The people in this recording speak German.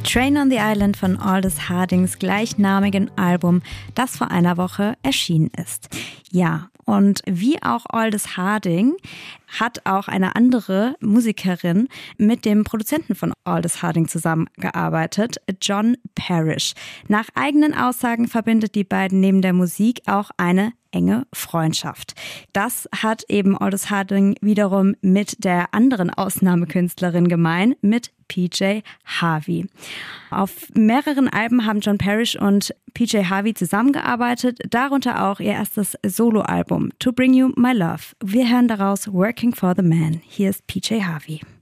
Train on the Island von Aldous Hardings gleichnamigen Album, das vor einer Woche erschienen ist. Ja, und wie auch Aldous Harding hat auch eine andere Musikerin mit dem Produzenten von Aldous Harding zusammengearbeitet, John Parrish. Nach eigenen Aussagen verbindet die beiden neben der Musik auch eine enge Freundschaft. Das hat eben Aldous Harding wiederum mit der anderen Ausnahmekünstlerin gemein, mit PJ Harvey. Auf mehreren Alben haben John Parrish und PJ Harvey zusammengearbeitet, darunter auch ihr erstes Soloalbum To Bring You My Love. Wir hören daraus Working for the Man. Hier ist PJ Harvey.